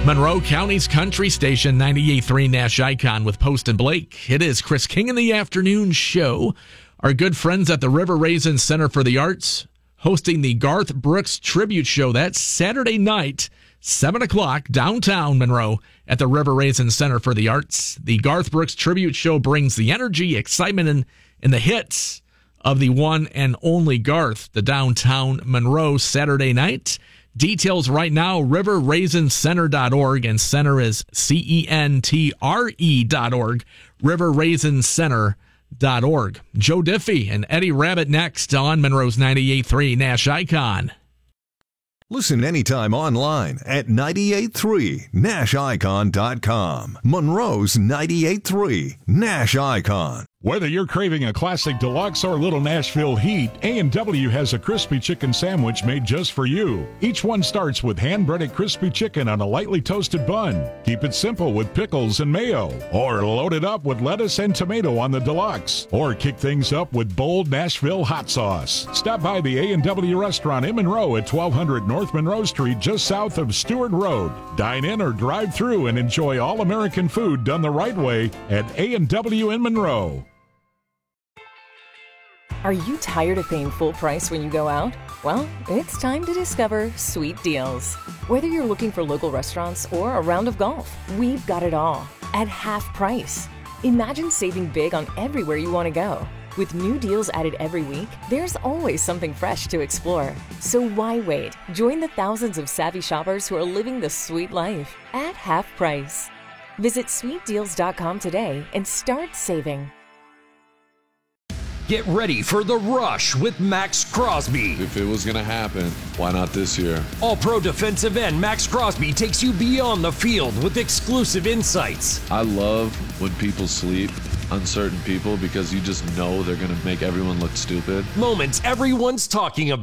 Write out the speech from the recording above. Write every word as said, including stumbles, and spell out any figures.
Monroe County's country station, ninety-eight point three Nash Icon with Post and Blake. It is Chris King in the Afternoon Show. Our good friends at the River Raisin Center for the Arts hosting the Garth Brooks Tribute Show. That's Saturday night, seven o'clock, downtown Monroe at the River Raisin Center for the Arts. The Garth Brooks Tribute Show brings the energy, excitement, and, and the hits of the one and only Garth, the downtown Monroe Saturday night. Details right now, river raisin center dot org, and center is C E N T R E dot org, river raisin center dot org. Joe Diffie and Eddie Rabbitt next on Monroe's ninety-eight point three Nash Icon. Listen anytime online at ninety-eight point three nash icon dot com. Monroe's ninety-eight point three Nash Icon. Whether you're craving a classic deluxe or little Nashville heat, A and W has a crispy chicken sandwich made just for you. Each one starts with hand-breaded crispy chicken on a lightly toasted bun. Keep it simple with pickles and mayo. Or load it up with lettuce and tomato on the deluxe. Or kick things up with bold Nashville hot sauce. Stop by the A and W restaurant in Monroe at twelve hundred North Monroe Street, just south of Stewart Road. Dine in or drive through and enjoy all-American food done the right way at A and W in Monroe. Are you tired of paying full price when you go out? Well, it's time to discover Sweet Deals. Whether you're looking for local restaurants or a round of golf, we've got it all at half price. Imagine saving big on everywhere you want to go. With new deals added every week, there's always something fresh to explore. So why wait? Join the thousands of savvy shoppers who are living the sweet life at half price. Visit sweet deals dot com today and start saving. Get ready for the rush with Max Crosby. If it was going to happen, why not this year? All-pro defensive end Max Crosby takes you beyond the field with exclusive insights. I love when people sleep on certain people because you just know they're going to make everyone look stupid. Moments everyone's talking about.